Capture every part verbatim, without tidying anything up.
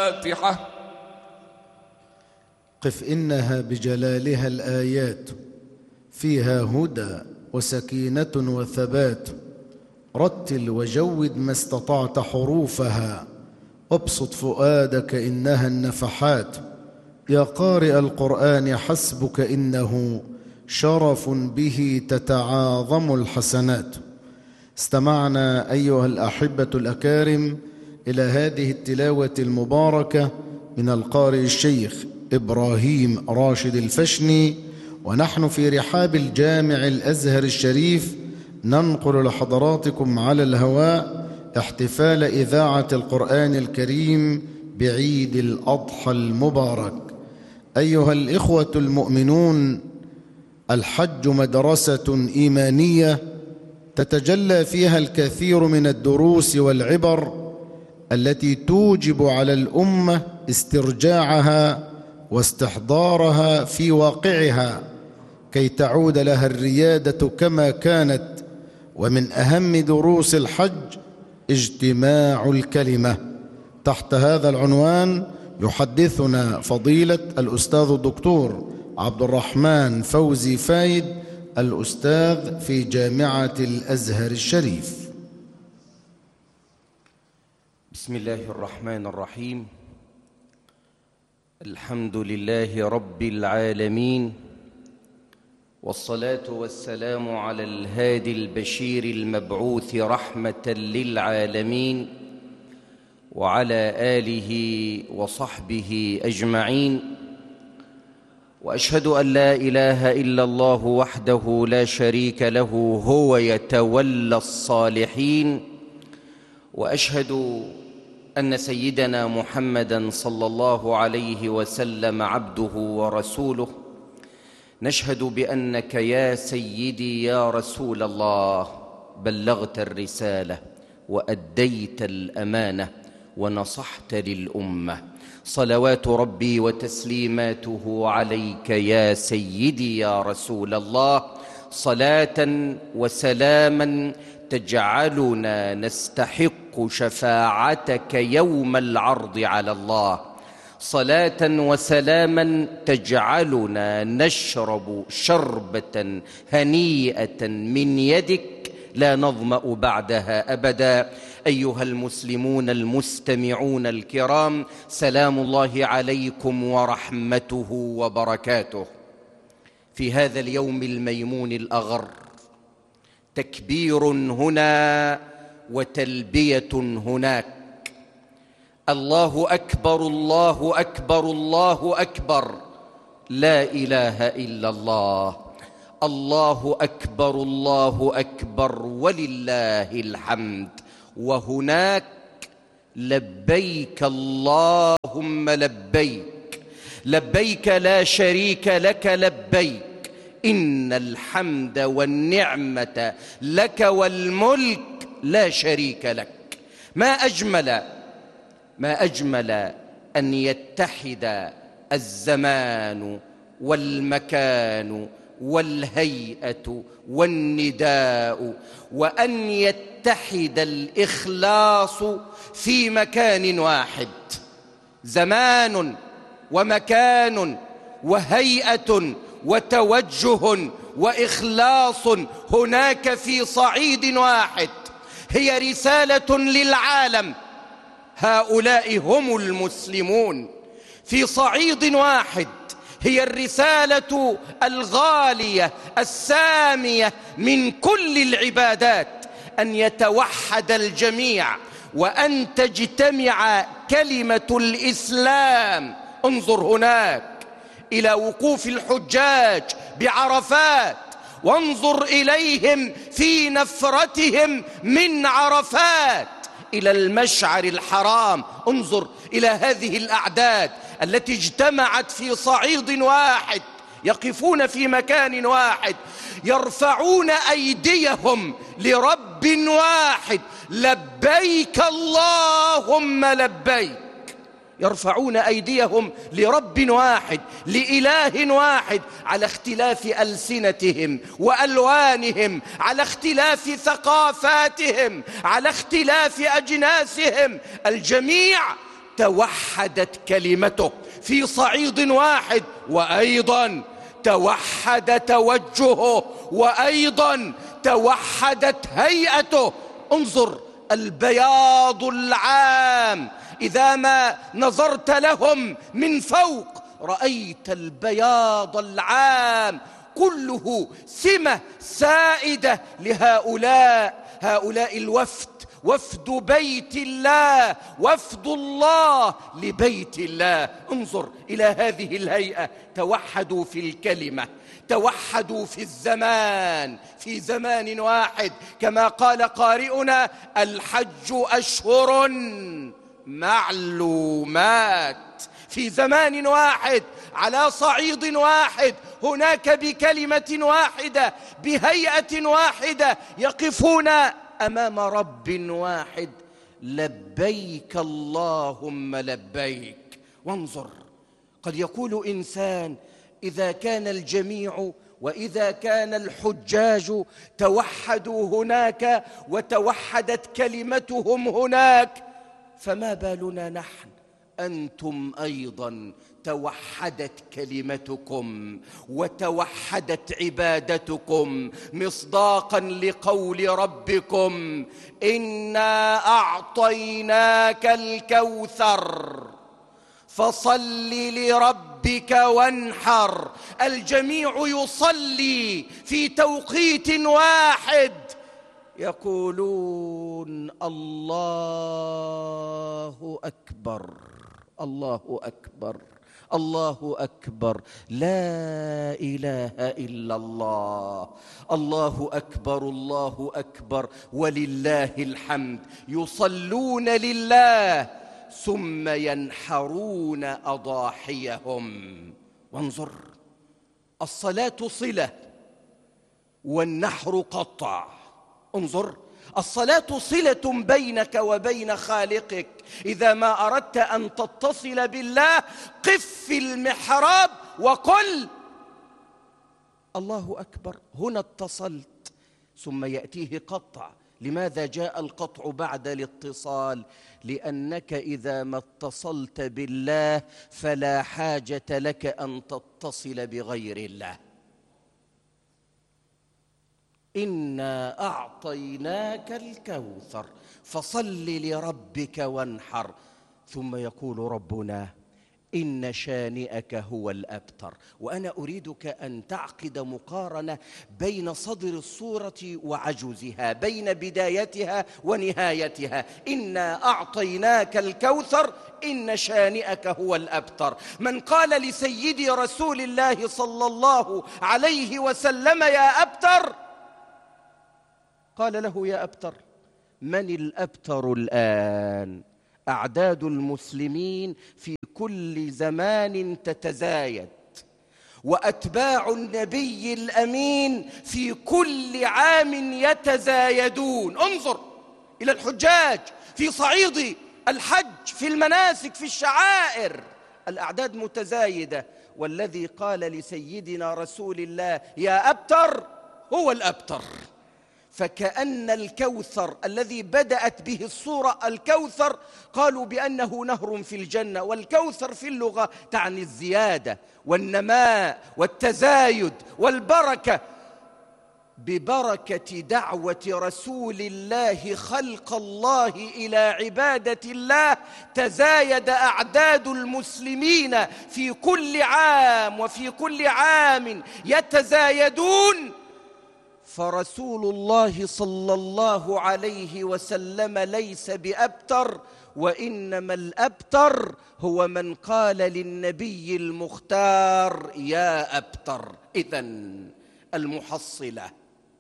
الفاتحة. قف إنها بجلالها الآيات، فيها هدى وسكينة وثبات. رتل وجود ما استطعت حروفها، وابسط فؤادك إنها النفحات. يا قارئ القرآن حسبك إنه شرف به تتعاظم الحسنات. استمعنا أيها الأحبة الأكارم إلى هذه التلاوة المباركة من القارئ الشيخ إبراهيم راشد الفشني، ونحن في رحاب الجامع الأزهر الشريف ننقل لحضراتكم على الهواء احتفال إذاعة القرآن الكريم بعيد الأضحى المبارك. أيها الإخوة المؤمنون، الحج مدرسة إيمانية تتجلى فيها الكثير من الدروس والعبر التي توجب على الأمة استرجاعها واستحضارها في واقعها كي تعود لها الريادة كما كانت. ومن أهم دروس الحج اجتماع الكلمة. تحت هذا العنوان يحدثنا فضيلة الأستاذ الدكتور عبد الرحمن فوزي فايد، الأستاذ في جامعة الأزهر الشريف. بسم الله الرحمن الرحيم. الحمد لله رب العالمين، والصلاة والسلام على الهادي البشير المبعوث رحمة للعالمين، وعلى آله وصحبه أجمعين. وأشهد أن لا إله إلا الله وحده لا شريك له، هو يتولى الصالحين. وأشهد أن سيدنا محمدًا صلى الله عليه وسلم عبده ورسوله. نشهد بأنك يا سيدي يا رسول الله بلغت الرسالة وأديت الأمانة ونصحت للأمة. صلوات ربي وتسليماته عليك يا سيدي يا رسول الله، صلاة وسلاما تجعلنا نستحق شفاعتك يوم العرض على الله، صلاة وسلاما تجعلنا نشرب شربة هنيئة من يدك لا نظمأ بعدها أبدا. أيها المسلمون المستمعون الكرام، سلام الله عليكم ورحمته وبركاته. في هذا اليوم الميمون الأغر تكبير هنا وتلبية هناك. الله أكبر الله أكبر الله أكبر، لا إله إلا الله. الله أكبر الله أكبر ولله الحمد. وهناك لبيك اللهم لبيك، لبيك لا شريك لك لبيك، إن الحمد والنعمة لك والملك لا شريك لك. ما أجمل ما أجمل أن يتحد الزمان والمكان والهيئة والنداء، وأن يتحد الإخلاص في مكان واحد. زمان ومكان وهيئة وتوجه وإخلاص هناك في صعيد واحد، هي رسالة للعالم. هؤلاء هم المسلمون. في صعيد واحد هي الرسالة الغالية السامية من كل العبادات، أن يتوحد الجميع وأن تجتمع كلمة الإسلام. انظر هناك إلى وقوف الحجاج بعرفات، وانظر إليهم في نفرتهم من عرفات إلى المشعر الحرام. انظر إلى هذه الأعداد التي اجتمعت في صعيد واحد، يقفون في مكان واحد، يرفعون أيديهم لرب واحد، لبيك اللهم لبيك. يرفعون أيديهم لرب واحد، لإله واحد، على اختلاف ألسنتهم وألوانهم، على اختلاف ثقافاتهم، على اختلاف أجناسهم، الجميع توحدت كلمته في صعيد واحد، وأيضا توحد توجهه، وأيضا توحدت هيئته. انظر البياض العام، إذا ما نظرت لهم من فوق رأيت البياض العام كله سمة سائدة لهؤلاء هؤلاء الوفد، وفد بيت الله، وفد الله لبيت الله. انظر إلى هذه الهيئة، توحدوا في الكلمة، توحدوا في الزمان، في زمان واحد، كما قال قارئنا: الحج أشهر معلومات. في زمان واحد، على صعيد واحد، هناك بكلمة واحدة، بهيئة واحدة، يقفون أمام رب واحد: لبيك اللهم لبيك. وانظر، قد يقول إنسان: إذا كان الجميع وإذا كان الحجاج توحدوا هناك وتوحدت كلمتهم هناك، فما بالنا نحن؟ أنتم أيضا توحدت كلمتكم وتوحدت عبادتكم، مصداقا لقول ربكم: إنا أعطيناك الكوثر فصل لربك وانحر. الجميع يصلي في توقيت واحد، يقولون: الله أكبر، الله أكبر، الله أكبر، لا إله إلا الله، الله أكبر، الله أكبر، ولله الحمد. يصلون لله ثم ينحرون أضاحيهم. وانظر، الصلاة صلة والنحر قطع. انظر، الصلاة صلة بينك وبين خالقك. إذا ما أردت أن تتصل بالله، قف في المحراب وقل: الله أكبر. هنا اتصلت، ثم يأتيه قطع. لماذا جاء القطع بعد الاتصال؟ لأنك إذا ما اتصلت بالله فلا حاجة لك أن تتصل بغير الله. إنا أعطيناك الكوثر فصل لربك وانحر. ثم يقول ربنا: إن شانئك هو الأبتر. وأنا أريدك أن تعقد مقارنة بين صدر الصورة وعجزها، بين بدايتها ونهايتها. إنا أعطيناك الكوثر، إن شانئك هو الأبتر. من قال لسيدي رسول الله صلى الله عليه وسلم: يا أبتر، قال له: يا أبتر، من الأبتر الآن؟ أعداد المسلمين في كل زمان تتزايد، وأتباع النبي الأمين في كل عام يتزايدون. انظر إلى الحجاج في صعيد الحج، في المناسك، في الشعائر، الأعداد متزايدة. والذي قال لسيدنا رسول الله: يا أبتر، هو الأبتر. فكأن الكوثر الذي بدأت به الصورة، الكوثر قالوا بأنه نهر في الجنة، والكوثر في اللغة تعني الزيادة والنماء والتزايد والبركة. ببركة دعوة رسول الله خلق الله إلى عبادة الله تزايد أعداد المسلمين في كل عام، وفي كل عام يتزايدون. فرسول الله صلى الله عليه وسلم ليس بأبتر، وإنما الأبتر هو من قال للنبي المختار: يا أبتر. إذن المحصلة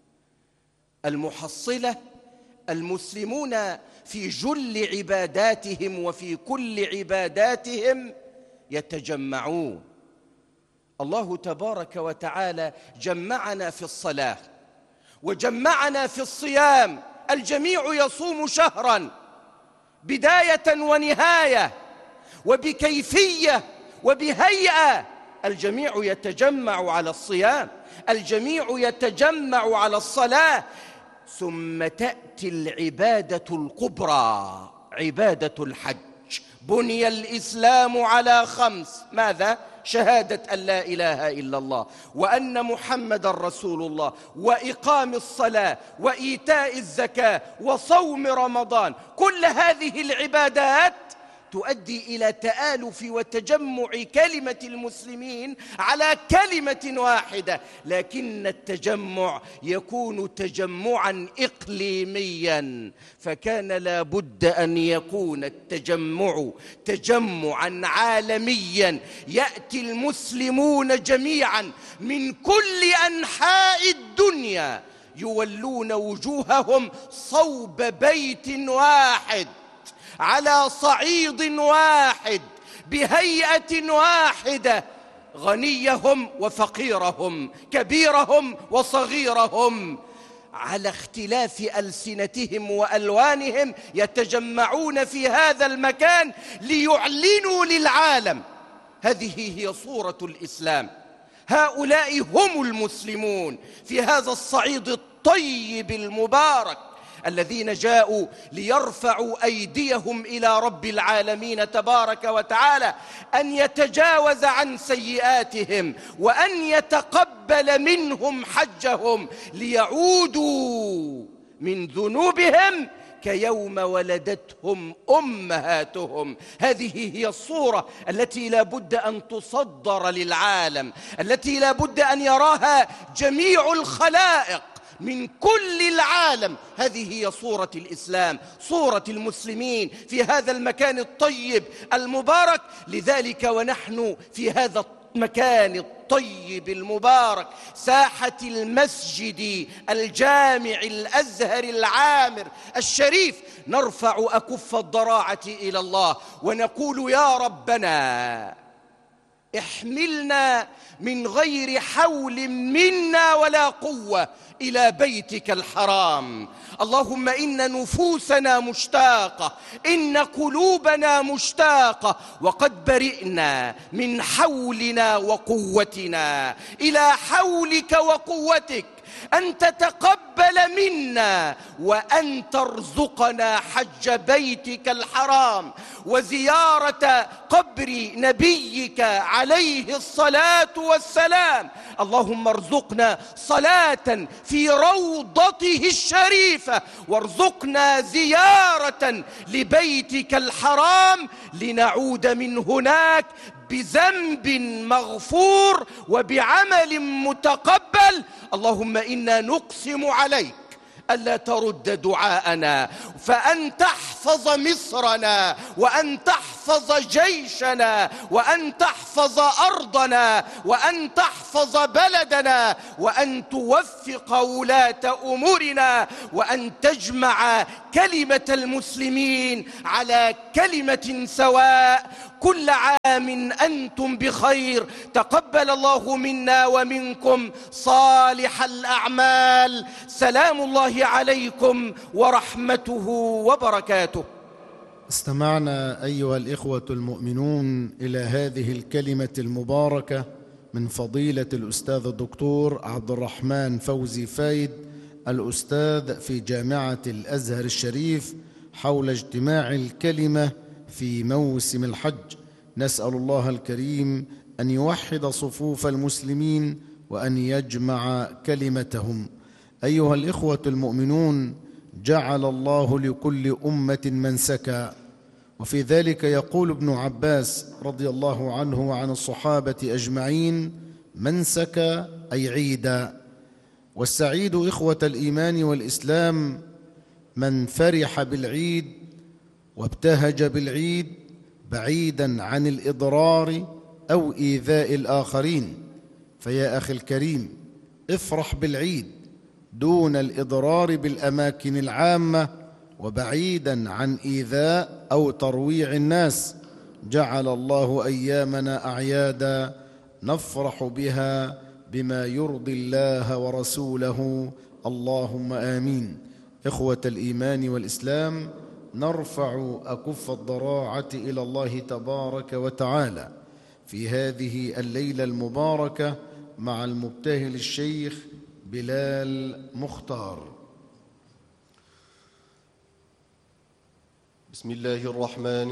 المحصلة المسلمون في جل عباداتهم وفي كل عباداتهم يتجمعون. الله تبارك وتعالى جمعنا في الصلاة وجمعنا في الصيام. الجميع يصوم شهرا بداية ونهاية وبكيفية وبهيئة. الجميع يتجمع على الصيام، الجميع يتجمع على الصلاة. ثم تأتي العبادة الكبرى، عبادة الحج، بني الإسلام على خمس. ماذا؟ شهادة أن لا إله إلا الله وأن محمد رسول الله وإقام الصلاة وإيتاء الزكاة وصوم رمضان. كل هذه العبادات تؤدي إلى تآلف وتجمع كلمة المسلمين على كلمة واحدة، لكن التجمع يكون تجمعا إقليميا، فكان لا بد أن يكون التجمع تجمعا عالميا، يأتي المسلمون جميعا من كل أنحاء الدنيا يولون وجوههم صوب بيت واحد على صعيد واحد بهيئة واحدة، غنيهم وفقيرهم، كبيرهم وصغيرهم، على اختلاف ألسنتهم وألوانهم، يتجمعون في هذا المكان ليعلنوا للعالم هذه هي صورة الإسلام. هؤلاء هم المسلمون في هذا الصعيد الطيب المبارك، الذين جاءوا ليرفعوا أيديهم إلى رب العالمين تبارك وتعالى أن يتجاوز عن سيئاتهم وأن يتقبل منهم حجهم، ليعودوا من ذنوبهم كيوم ولدتهم أمهاتهم. هذه هي الصورة التي لا بد أن تصدر للعالم، التي لا بد أن يراها جميع الخلائق من كل العالم. هذه هي صورة الإسلام، صورة المسلمين في هذا المكان الطيب المبارك. لذلك ونحن في هذا المكان الطيب المبارك، ساحة المسجد الجامع الأزهر العامر الشريف، نرفع أكف الضراعة إلى الله ونقول يا ربنا احملنا من غير حول منا ولا قوة إلى بيتك الحرام. اللهم إن نفوسنا مشتاقة، إن قلوبنا مشتاقة، وقد برئنا من حولنا وقوتنا إلى حولك وقوتك، أن تتقبل منا وأن ترزقنا حج بيتك الحرام وزيارة قبر نبيك عليه الصلاة والسلام. اللهم ارزقنا صلاة في روضته الشريفة، وارزقنا زيارة لبيتك الحرام لنعود من هناك بذنب مغفور وبعمل متقبل. اللهم إنا نقسم عليك ألا ترد دعاءنا، فأن تحفظ مصرنا، وأن تحفظ جيشنا، وأن تحفظ أرضنا، وأن تحفظ بلدنا، وأن توفق ولاة أمورنا، وأن تجمع كلمة المسلمين على كلمة سواء. كل عام أنتم بخير، تقبل الله منا ومنكم صالح الأعمال. سلام الله عليكم ورحمته وبركاته. استمعنا أيها الإخوة المؤمنون إلى هذه الكلمة المباركة من فضيلة الأستاذ الدكتور عبد الرحمن فوزي فايد، الأستاذ في جامعة الأزهر الشريف، حول اجتماع الكلمة في موسم الحج. نسأل الله الكريم أن يوحد صفوف المسلمين وأن يجمع كلمتهم. أيها الإخوة المؤمنون، جعل الله لكل أمة منسكا، وفي ذلك يقول ابن عباس رضي الله عنه وعن الصحابة أجمعين: منسكا أي عيدا. والسعيد إخوة الإيمان والإسلام من فرح بالعيد وابتهج بالعيد بعيدا عن الإضرار أو إيذاء الآخرين. فيا أخي الكريم، افرح بالعيد دون الإضرار بالأماكن العامة وبعيدا عن إيذاء أو ترويع الناس. جعل الله أيامنا أعيادا نفرح بها بما يرضي الله ورسوله، اللهم آمين. إخوة الإيمان والإسلام، نرفع أكف الضراعة إلى الله تبارك وتعالى في هذه الليلة المباركة مع المبتهل الشيخ بلال مختار. بسم الله الرحمن